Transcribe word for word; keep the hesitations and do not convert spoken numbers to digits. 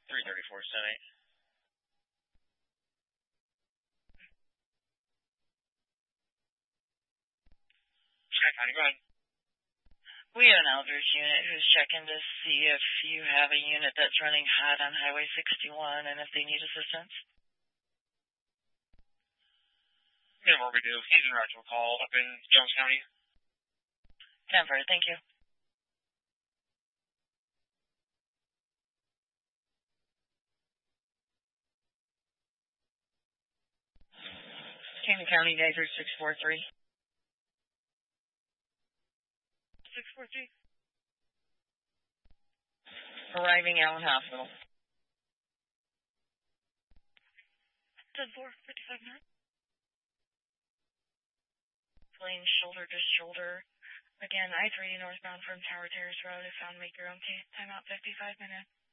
three thirty-four, Senate. Sky County, go ahead. We have an Eldridge unit who's checking to see if you have a unit that's running hot on Highway sixty-one and if they need assistance. Yeah, what we do. He's in route to a call up in Jones County. Denver, thank you. Canyon County, Niger six four three. six four three. Arriving Allen Hospital. ten four, fifty-five nine. Plane shoulder to shoulder. Again, I three northbound from Tower Terrace Road. If found, make your own case. Time out fifty-five minutes.